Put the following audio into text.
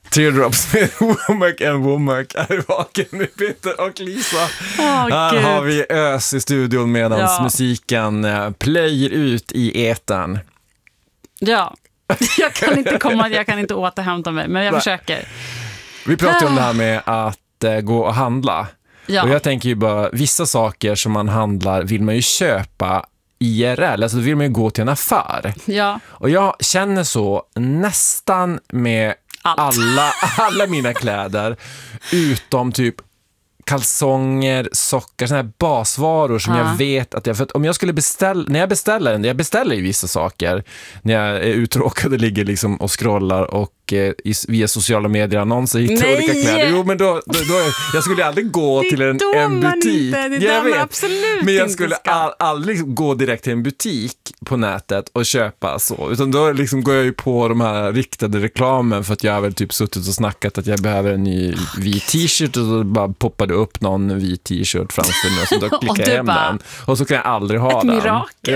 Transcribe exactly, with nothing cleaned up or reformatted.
Teardrops med Womack and Womack är vaken med Peter och Lisa. Oh, Här Gud. har vi ös i studion medan Ja. musiken plöjer ut i etern. Ja, jag kan inte komma, jag kan inte återhämta mig, men jag Nej. försöker. Vi pratar ju om det här med att eh, gå och handla. Ja. Och jag tänker ju bara, vissa saker som man handlar vill man ju köpa I R L, alltså då vill man ju gå till en affär. Ja. Och jag känner så nästan med Allt. alla, alla mina kläder utom typ kalsonger, socker, såna här basvaror som Ja. jag vet att jag, för att om jag skulle beställa, när jag beställer en, jag beställer ju vissa saker när jag är uttråkad och ligger liksom och scrollar och eh, i, via sociala medier annonser hittar Nej! olika kläder. Jo, men då, då, då jag skulle aldrig gå Det till en, då en man butik. inte, det är Ja, jag där man vet. absolut Men jag inte skulle ska. all, aldrig gå direkt till en butik på nätet och köpa så, utan då liksom går jag ju på de här riktade reklamen för att jag har väl typ suttit och snackat att jag behöver en ny vit t-shirt och då bara poppade upp någon vit t-shirt framför mig och så då klickar Och jag du hem bara, den och så kan jag aldrig ha ett den. mirakel.